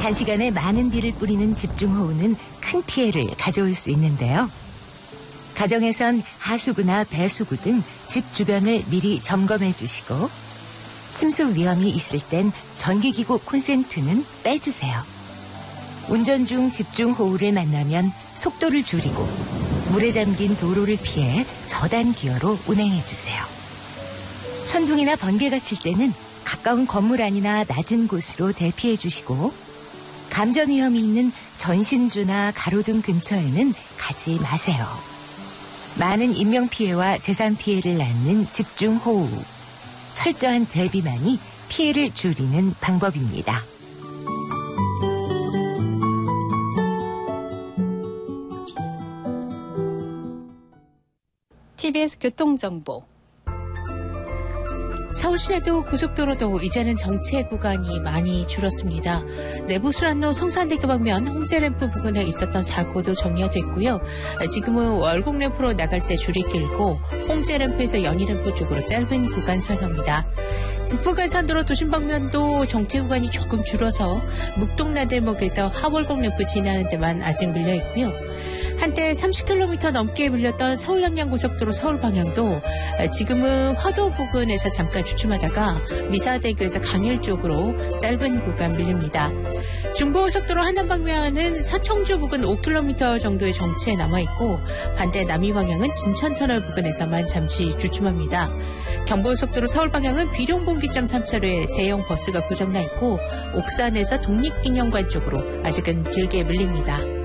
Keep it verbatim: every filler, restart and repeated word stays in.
단시간에 많은 비를 뿌리는 집중호우는 큰 피해를 가져올 수 있는데요. 가정에선 하수구나 배수구 등 집 주변을 미리 점검해 주시고 침수 위험이 있을 땐 전기기구 콘센트는 빼주세요. 운전 중 집중호우를 만나면 속도를 줄이고 물에 잠긴 도로를 피해 저단 기어로 운행해 주세요. 천둥이나 번개가 칠 때는 가까운 건물 안이나 낮은 곳으로 대피해 주시고 감전 위험이 있는 전신주나 가로등 근처에는 가지 마세요. 많은 인명피해와 재산 피해를 낳는 집중호우. 철저한 대비만이 피해를 줄이는 방법입니다. 티비에스 교통정보. 서울 시내도 고속도로도 이제는 정체 구간이 많이 줄었습니다. 내부순환로 성산대교 방면 홍제램프 부근에 있었던 사고도 정리됐고요. 지금은 월곡램프로 나갈 때 줄이 길고 홍제램프에서 연희램프 쪽으로 짧은 구간 사용합니다. 북부간선도로 도심 방면도 정체 구간이 조금 줄어서 묵동나들목에서 하월곡램프 지나는 데만 아직 밀려 있고요. 한때 삼십 킬로미터 넘게 밀렸던 서울 양양고속도로 서울 방향도 지금은 화도 부근에서 잠깐 주춤하다가 미사대교에서 강일 쪽으로 짧은 구간 밀립니다. 중부고속도로 하남 방면은 서청주 부근 오 킬로미터 정도의 정체에 남아있고 반대 남이 방향은 진천터널 부근에서만 잠시 주춤합니다. 경부고속도로 서울 방향은 비룡봉기점 삼 차로에 대형 버스가 고장나 있고 옥산에서 독립기념관 쪽으로 아직은 길게 밀립니다.